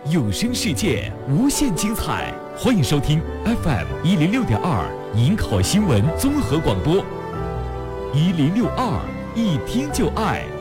有声世界无限精彩，欢迎收听 FM106.2营口新闻综合广播，1062，一听就爱。